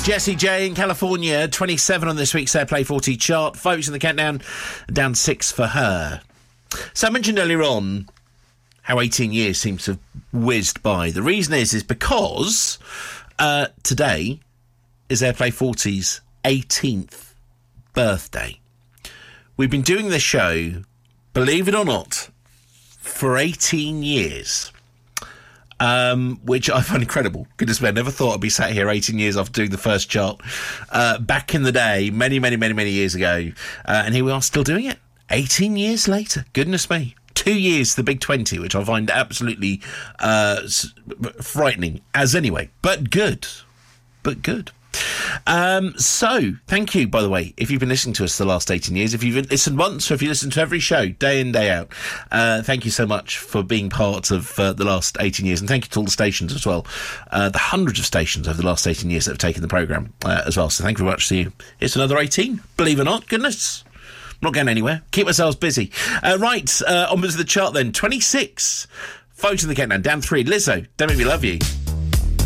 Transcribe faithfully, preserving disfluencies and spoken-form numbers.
Jessie J in California, twenty-seven on this week's Airplay forty chart. Votes in the countdown, down six for her. So I mentioned earlier on how eighteen years seems to have whizzed by. The reason is, is because uh, today is Airplay forty's eighteenth birthday. We've been doing this show, believe it or not, for eighteen years. Um, which I find incredible. Goodness me, I never thought I'd be sat here eighteen years after doing the first chart. Uh, back in the day, many, many, many, many years ago. Uh, and here we are still doing it. eighteen years later. Goodness me. Two years to the big twenty, which I find absolutely uh, frightening as anyway. But good. But good. Um, so, thank you, by the way, if you've been listening to us the last eighteen years. If you've listened once or if you listened to every show, day in, day out, uh, thank you so much for being part of uh, the last eighteen years. And thank you to all the stations as well. Uh, the hundreds of stations over the last eighteen years that have taken the programme uh, as well. So thank you very much to you. It's another eighteen, believe it or not. Goodness. I'm not going anywhere. Keep ourselves busy. Uh, right, uh, onwards to the chart then. twenty-six. Vote in the countdown. Down three. Lizzo, Don't Make Me Love You.